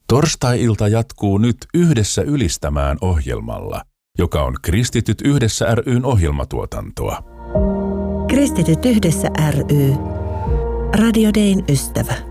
Torstai-ilta jatkuu nyt Yhdessä ylistämään ohjelmalla, joka on Kristityt yhdessä ry:n ohjelmatuotantoa. Kristityt yhdessä ry. Radio Dayn ystävä.